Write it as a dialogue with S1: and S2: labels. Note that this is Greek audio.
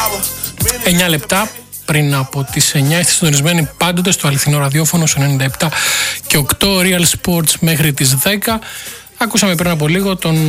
S1: 9 λεπτά πριν από τις 9 είστε συντονισμένοι πάντοτε στο αληθινό ραδιόφωνο στο 97 και 8 Real Sports μέχρι τις 10. Ακούσαμε πριν από λίγο τον